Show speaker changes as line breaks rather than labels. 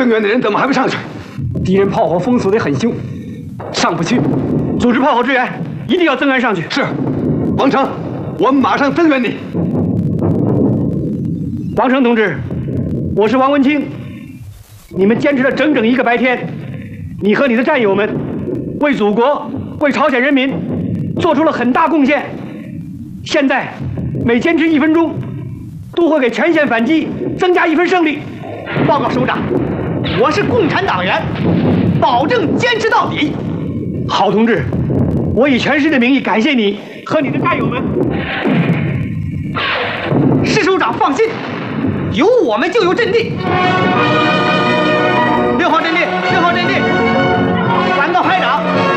增援的人怎么还不上去？
敌人炮火封锁得很凶，上不去。组织炮火支援，一定要增援上去。
是，王成，我们马上增援你。
王成同志，我是王文清。你们坚持了整整1个白天，你和你的战友们为祖国、为朝鲜人民做出了很大贡献。现在每坚持1分钟，都会给全线反击增加1分胜利。
报告首长，我是共产党员，保证坚持到底。
好同志，我以全师的名义感谢你和你的战友们。
师首长放心，有我们就有阵地。6号阵地，6号阵地，赶到排长。